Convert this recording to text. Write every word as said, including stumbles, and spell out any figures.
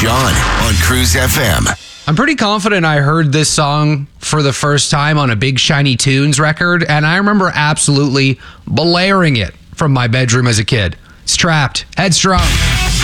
John on Cruise F M. I'm pretty confident I heard this song for the first time on a Big Shiny Tunes record, and I remember absolutely blaring it from my bedroom as a kid. It's Trapped, Headstrong.